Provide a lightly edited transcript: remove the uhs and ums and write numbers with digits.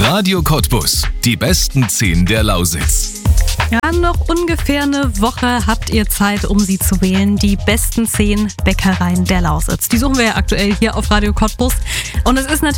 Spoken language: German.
Radio Cottbus, die besten 10 der Lausitz. Ja, noch ungefähr eine Woche habt ihr Zeit, um sie zu wählen. Die besten 10 Bäckereien der Lausitz. Die suchen wir ja aktuell hier auf Radio Cottbus. Und es ist natürlich